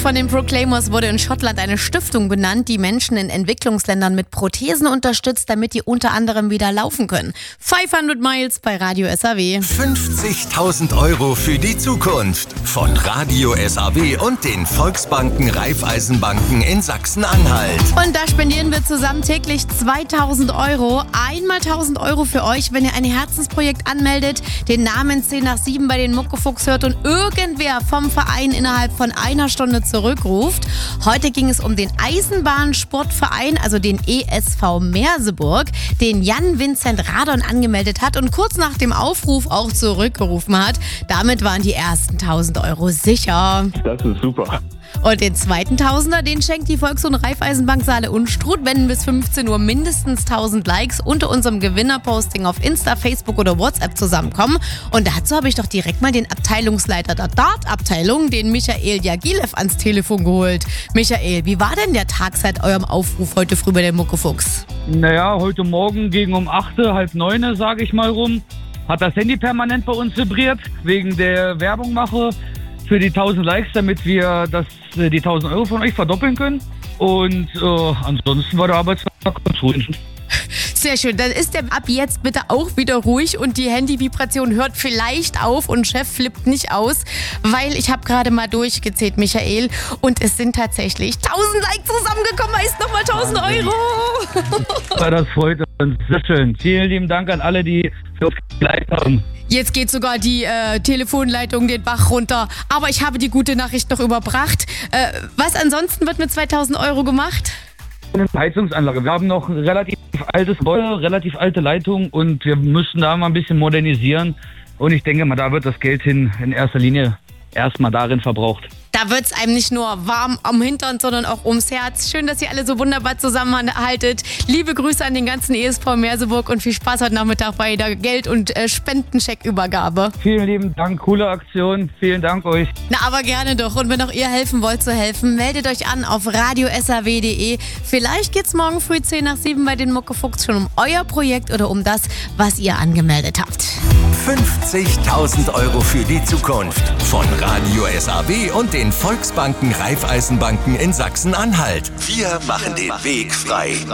von den Proclaimers wurde in Schottland eine Stiftung benannt, die Menschen in Entwicklungsländern mit Prothesen unterstützt, damit die unter anderem wieder laufen können. 500 Miles bei Radio SAW. 50.000 € für die Zukunft von Radio SAW und den Volksbanken Raiffeisenbanken in Sachsen-Anhalt. Und da spendieren wir zusammen täglich 2.000 €. Einmal 1.000 € für euch, wenn ihr ein Herzensprojekt anmeldet, den Namen 10 nach 7 bei den Muckefuchs hört und irgendwer vom Verein innerhalb von einer Stunde zurückruft. Heute ging es um den Eisenbahnsportverein, also den ESV Merseburg, den Jan Vincent Radon angemeldet hat und kurz nach dem Aufruf auch zurückgerufen hat. Damit waren die ersten 1.000 € sicher. Das ist super. Und den zweiten Tausender, den schenkt die Volks- und Raiffeisenbank Saale Unstrut, wenn bis 15 Uhr mindestens 1.000 Likes unter unserem Gewinnerposting auf Insta, Facebook oder WhatsApp zusammenkommen. Und dazu habe ich doch direkt mal den Abteilungsleiter der Dart-Abteilung, den Michael Jagilev, ans Telefon geholt. Michael, wie war denn der Tag seit eurem Aufruf heute früh bei der Muckefuchs? Naja, heute Morgen gegen um 8, halb 9, sage ich mal rum, hat das Handy permanent bei uns vibriert, wegen der Werbungmache für die 1.000 Likes, damit wir die 1.000 € von euch verdoppeln können. Und ansonsten war der Arbeitstag ganz ruhig. Sehr schön, dann ist der ab jetzt bitte auch wieder ruhig und die Handyvibration hört vielleicht auf und Chef flippt nicht aus, weil ich habe gerade mal durchgezählt, Michael, und es sind tatsächlich 1.000 Likes zusammengekommen, heißt nochmal 1.000 €. Ja, das freut uns, sehr schön. Vielen lieben Dank an alle, die für uns geliked haben. Jetzt geht sogar die Telefonleitung den Bach runter, aber ich habe die gute Nachricht noch überbracht. Was ansonsten wird mit 2.000 € gemacht? Eine Heizungsanlage. Wir haben noch ein relativ altes Gebäude, relativ alte Leitung und wir müssen da mal ein bisschen modernisieren. Und ich denke mal, da wird das Geld in erster Linie erstmal darin verbraucht. Da wird es einem nicht nur warm am Hintern, sondern auch ums Herz. Schön, dass ihr alle so wunderbar zusammenhaltet. Liebe Grüße an den ganzen ESV Merseburg und viel Spaß heute Nachmittag bei der Geld- und Spendencheckübergabe. Vielen lieben Dank, coole Aktion. Vielen Dank euch. Na, aber gerne doch. Und wenn auch ihr helfen wollt zu helfen, meldet euch an auf radiosaw.de. Vielleicht geht's morgen früh 10 nach 7 bei den Muckefuchs schon um euer Projekt oder um das, was ihr angemeldet habt. 50.000 € für die Zukunft von Radio SAW und den Volksbanken Raiffeisenbanken in Sachsen-Anhalt. Wir machen den Weg frei.